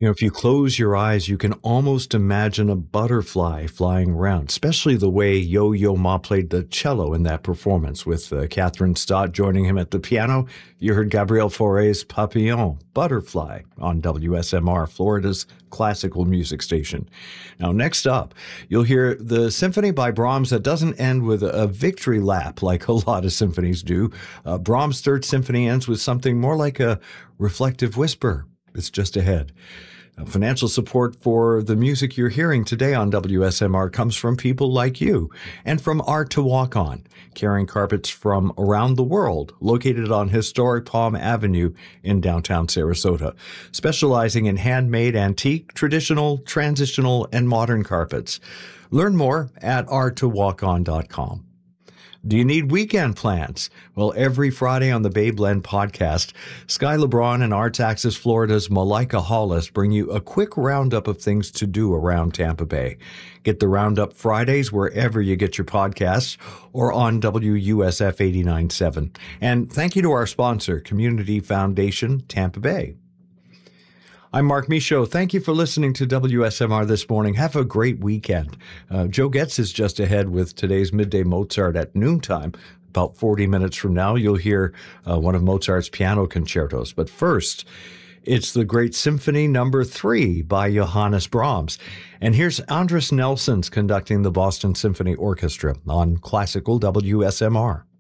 If you close your eyes, you can almost imagine a butterfly flying around, especially the way Yo-Yo Ma played the cello in that performance with Catherine Stott joining him at the piano. You heard Gabriel Fauré's Papillon, Butterfly, on WSMR, Florida's classical music station. Now, next up, you'll hear the symphony by Brahms that doesn't end with a victory lap like a lot of symphonies do. Brahms' Third Symphony ends with something more like a reflective whisper. It's just ahead. Financial support for the music you're hearing today on WSMR comes from people like you and from Art to Walk On, carrying carpets from around the world, located on historic Palm Avenue in downtown Sarasota, specializing in handmade, antique, traditional, transitional, and modern carpets. Learn more at arttowalkon.com. Do you need weekend plans? Well, every Friday on the Bay Blend podcast, Sky LeBron and Arts Access Florida's Malika Hollis bring you a quick roundup of things to do around Tampa Bay. Get the Roundup Fridays wherever you get your podcasts or on WUSF 89.7. And thank you to our sponsor, Community Foundation, Tampa Bay. I'm Mark Michaud. Thank you for listening to WSMR this morning. Have a great weekend. Joe Getz is just ahead with today's Midday Mozart at noontime. About 40 minutes from now, you'll hear one of Mozart's piano concertos. But first, it's the great Symphony No. 3 by Johannes Brahms. And here's Andris Nelsons conducting the Boston Symphony Orchestra on Classical WSMR.